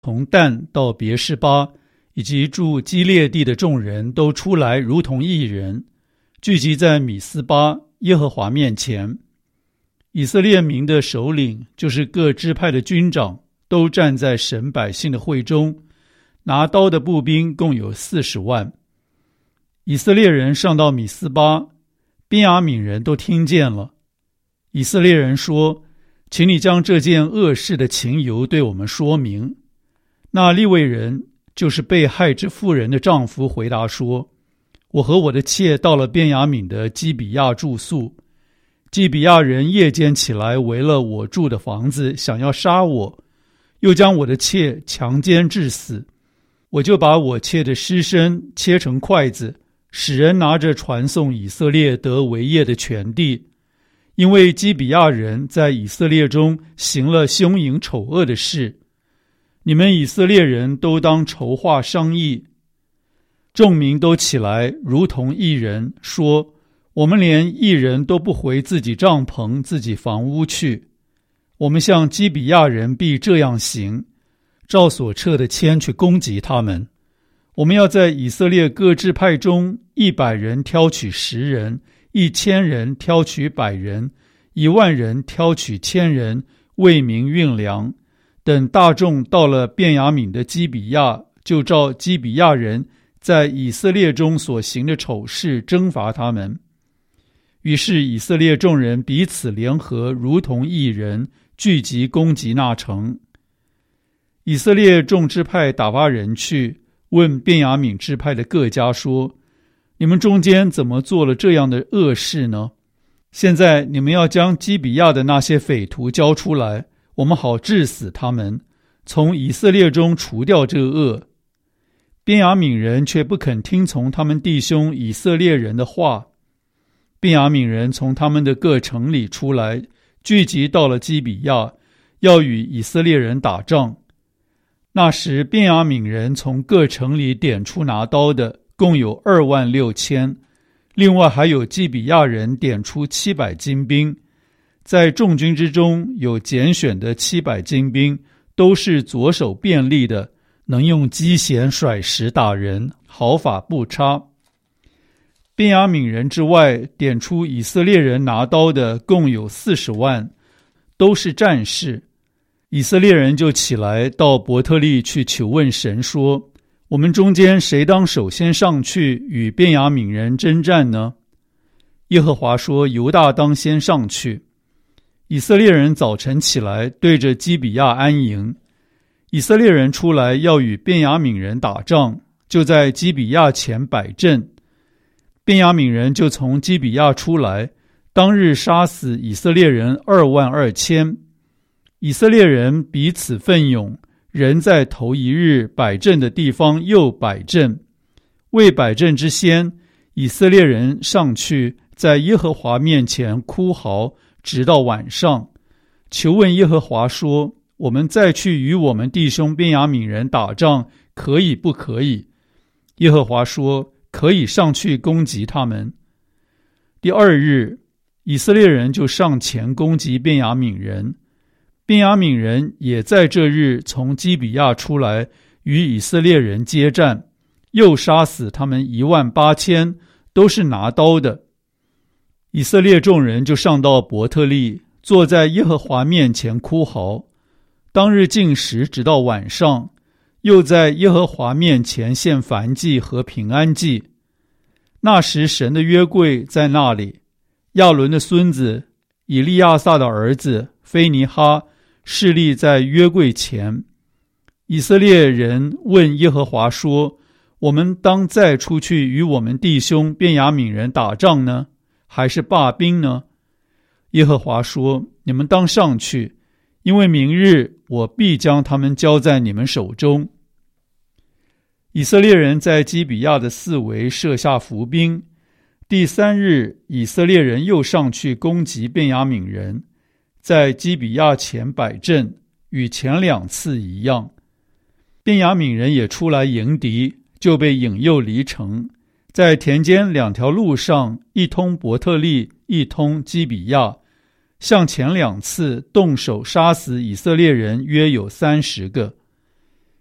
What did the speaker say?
从但到别是巴，以及住基列地的众人都出来，如同一人，聚集在米斯巴耶和华面前。以色列民的首领，就是各支派的军长，都站在神百姓的会中，拿刀的步兵共有40万。以色列人上到米斯巴，便雅悯人都听见了。以色列人说：请你将这件恶事的情由对我们说明。那利未人，就是被害之妇人的丈夫，回答说：我和我的妾到了便雅悯的基比亚住宿，基比亚人夜间起来围了我住的房子，想要杀我，又将我的妾强奸致死。我就把我妾的尸身切成筷子，使人拿着传送以色列得为业的全地。因为基比亚人在以色列中行了凶淫丑恶的事，你们以色列人都当筹划商议。众民都起来，如同一人，说：我们连一人都不回自己帐篷、自己房屋去。我们向基比亚人必这样行，照所撤的签去攻击他们。我们要在以色列各支派中100人挑取10人，1000人挑取100人，10000人挑取1000人，为民运粮。等大众到了便雅悯的基比亚，就照基比亚人在以色列中所行的丑事征伐他们。于是以色列众人彼此联合，如同一人，聚集攻击那城。以色列众支派打发人去问便雅悯支派的各家说：你们中间怎么做了这样的恶事呢？现在你们要将基比亚的那些匪徒交出来，我们好治死他们，从以色列中除掉这恶。便雅悯人却不肯听从他们弟兄以色列人的话。便雅悯人从他们的各城里出来，聚集到了基比亚，要与以色列人打仗。那时便雅悯人从各城里点出拿刀的，共有26000，另外还有基比亚人点出700精兵。在众军之中有拣选的700精兵，都是左手便利的，能用机弦甩石打人，毫发不差。便雅悯人之外，点出以色列人拿刀的共有40万，都是战士。以色列人就起来到伯特利去求问神说：我们中间谁当首先上去与便雅悯人征战呢？耶和华说：犹大当先上去。以色列人早晨起来，对着基比亚安营。以色列人出来要与便雅悯人打仗，就在基比亚前摆阵。便雅悯人就从基比亚出来，当日杀死以色列人22000。以色列人彼此奋勇，人在头一日摆阵的地方又摆阵。未摆阵之先，以色列人上去，在耶和华面前哭嚎，直到晚上，求问耶和华说：我们再去与我们弟兄便雅悯人打仗，可以不可以？耶和华说：可以上去攻击他们。第2日，以色列人就上前攻击便雅悯人。便雅悯人也在这日从基比亚出来，与以色列人接战，又杀死他们18000，都是拿刀的。以色列众人就上到伯特利，坐在耶和华面前哭嚎。当日禁食直到晚上，又在耶和华面前献燔祭和平安祭。那时神的约柜在那里，亚伦的孙子以利亚撒的儿子非尼哈侍立在约柜前。以色列人问耶和华说：我们当再出去与我们弟兄便雅悯人打仗呢，还是罢兵呢？耶和华说：你们当上去，因为明日我必将他们交在你们手中。以色列人在基比亚的四围设下伏兵。第3日，以色列人又上去攻击便雅悯人，在基比亚前摆阵，与前2次一样。便雅悯人也出来迎敌，就被引诱离城，在田间2条路上，一通伯特利，一通基比亚，向前2次动手杀死以色列人约有30个。